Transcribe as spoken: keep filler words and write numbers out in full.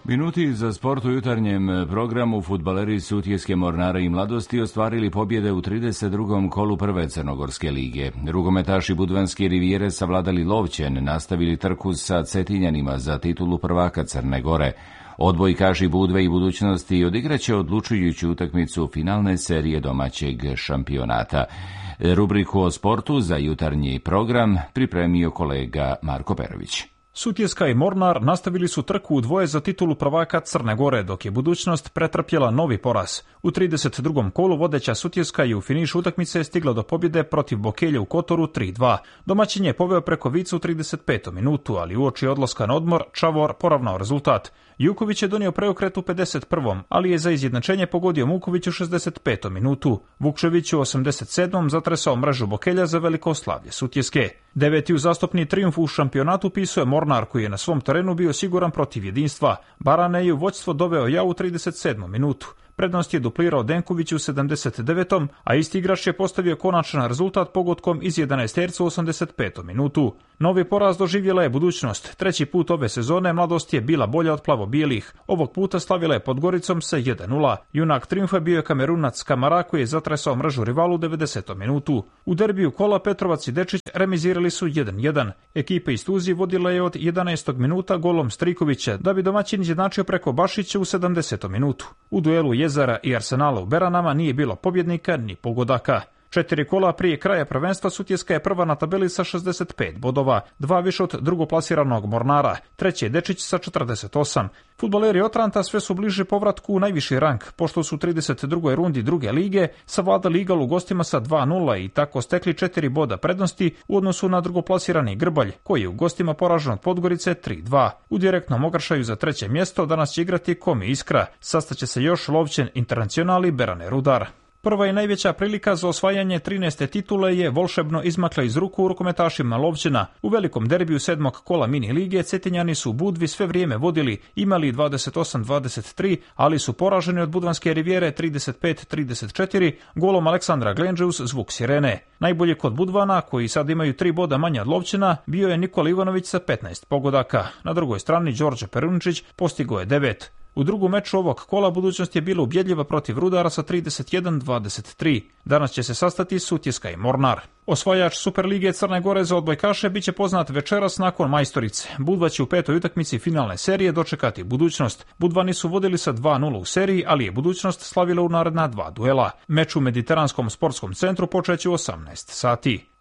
Minuti za sport u jutarnjem programu. Fudbaleri Sutjeske Mornare i Mladosti ostvarili pobjede u trideset drugom kolu prve Crnogorske lige. Rukometaši Budvanske rivijere savladali Lovćen, nastavili trku sa Cetinjanima za titulu prvaka Crne Gore. Odbojkaši Budve i Budućnosti odigraće odlučujuću utakmicu finalne serije domaćeg šampionata. Rubriku o sportu za jutarnji program pripremio kolega Marko Perović. Sutjeska i Mornar nastavili su trku u dvoje za titulu prvaka Crne Gore, dok je Budućnost pretrpjela novi poraz. U trideset drugom kolu vodeća Sutjeska je u finišu utakmice stigla do pobjede protiv Bokelja u Kotoru tri dva. Domaćin je poveo preko Vicu u trideset petom minutu, ali uoči odlaska na odmor Čavor poravnao rezultat. Juković je donio preokret u pedeset prvom, ali je za izjednačenje pogodio Muković u šezdeset petom minutu. Vukčević u osamdeset sedmom zatresao mrežu Bokelja za veliko slavlje Sutjeske. Deveti uzastopni trijumf u šampionatu pisuje Mornar, koji je na svom terenu bio siguran protiv jedinstva. Barane je u vođstvo doveo ja u trideset sedmom minutu. Prednost je duplirao Denković u sedamdeset devetom, a isti igrač je postavio konačan rezultat pogodkom iz jedanaesterca u osamdeset petom minutu. Novi poraz doživjela je Budućnost. Treći put ove sezone Mladost je bila bolja od plavo-bijelih. Ovog puta slavila je pod Goricom sa jedan nula. Junak trijumfa bio je Kamerunac Kamara, koji je zatresao mrežu rivalu u devedesetom minutu. U derbiju kola Petrovac i Dečić remizirali su jedan jedan. Ekipa iz Tuzije vodila je od jedanaestog minuta golom Strikovića, da bi domaćin izjednačio preko Bašića u sedamdesetom minutu. U duelu Jezara i Arsenala u Beranama nije bilo pobjednika ni pogodaka. Četiri kola prije kraja prvenstva Sutjeska je prva na tabeli sa šezdeset pet bodova, dva više od drugoplasiranog Mornara, treći je Dečić sa četrdeset osam. Fudbaleri Otranta sve su bliže povratku u najviši rang, pošto su u trideset drugoj rundi druge lige savladali Igal u gostima sa dva nula i tako stekli četiri boda prednosti u odnosu na drugoplasirani Grbalj, koji je u gostima poražen od Podgorice tri dva. U direktnom okršaju za treće mjesto danas će igrati Komi Iskra, sastaće se još Lovćen Internacional i Berane Rudar. Prva i najveća prilika za osvajanje trinaeste titule je volšebno izmakla iz ruku rukometašima Lovćena. U velikom derbiju sedmog kola mini lige Cetinjani su u Budvi sve vrijeme vodili, imali dvadeset osam dvadeset tri, ali su poraženi od Budvanske rivijere trideset pet trideset četiri golom Aleksandra Glenđe uz zvuk sirene. Najbolji kod Budvana, koji sad imaju tri boda manje od Lovćena, bio je Nikola Ivanović sa petnaest pogodaka. Na drugoj strani Đorđe Peruničić postigao je devet. U drugom meču ovog kola Budućnost je bila ubjedljiva protiv Rudara sa trideset jedan dvadeset tri. Danas će se sastati Sutjeska i Mornar. Osvajač Superlige Crne Gore za odbojkaše biće poznat večeras nakon Majstorice. Budva će u petoj utakmici finalne serije dočekati Budućnost. Budvani su vodili sa dva nula u seriji, ali je Budućnost slavila u naredna dva duela. Meč u Mediteranskom sportskom centru počeće u osamnaest sati.